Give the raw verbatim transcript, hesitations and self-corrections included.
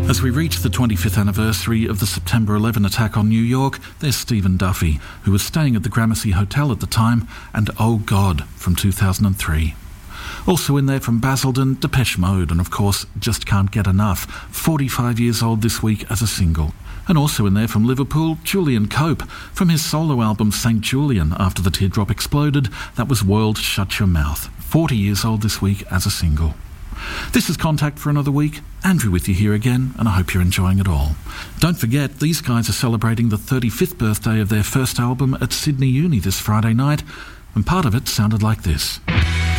As we reach the twenty-fifth anniversary of the September eleventh attack on New York, there's Stephen Duffy, who was staying at the Gramercy Hotel at the time, and Oh God from two thousand three. Also in there from Basildon, Depeche Mode, and of course, Just Can't Get Enough, forty-five years old this week as a single. And also in there from Liverpool, Julian Cope, from his solo album Saint Julian, after the teardrop exploded, that was World Shut Your Mouth, forty years old this week as a single. This is Contact for another week. Andrew with you here again, and I hope you're enjoying it all. Don't forget, these guys are celebrating the thirty-fifth birthday of their first album at Sydney Uni this Friday night, and part of it sounded like this.